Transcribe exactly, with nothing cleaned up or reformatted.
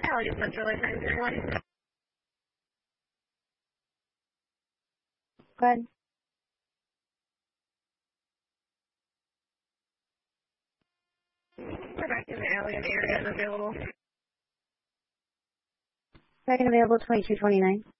Elliott Central eight nine zero one. Go ahead. We're back in the Elliott area and available. Second available, twenty-two twenty-nine.